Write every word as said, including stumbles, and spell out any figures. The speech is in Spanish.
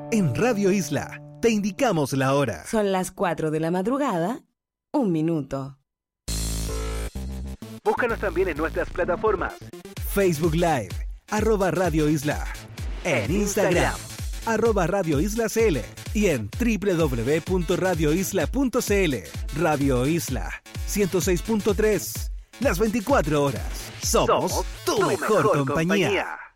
En Radio Isla te indicamos la hora. Son las cuatro de la madrugada, un minuto. Búscanos también en nuestras plataformas. Facebook Live, arroba Radio Isla. En Instagram, arroba Radio Isla C L. Y en doble u doble u doble u punto radio isla punto c l. Radio Isla, ciento seis punto tres. Las veinticuatro horas. Somos, Somos tu, tu mejor, mejor compañía. compañía.